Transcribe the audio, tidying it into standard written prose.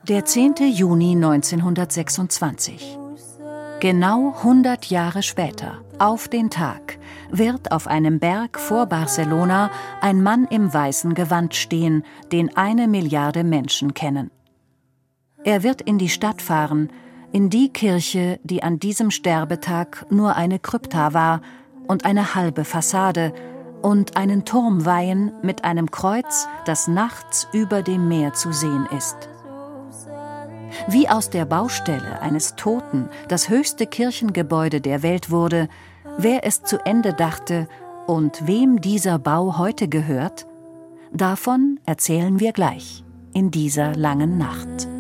Der 10. Juni 1926. Genau 100 Jahre später, auf den Tag, wird auf einem Berg vor Barcelona ein Mann im weißen Gewand stehen, den 1 Milliarde Menschen kennen. Er wird in die Stadt fahren, in die Kirche, die an diesem Sterbetag nur eine Krypta war und eine halbe Fassade, und einen Turm weihen mit einem Kreuz, das nachts über dem Meer zu sehen ist. Wie aus der Baustelle eines Toten das höchste Kirchengebäude der Welt wurde, wer es zu Ende dachte und wem dieser Bau heute gehört, davon erzählen wir gleich in dieser langen Nacht.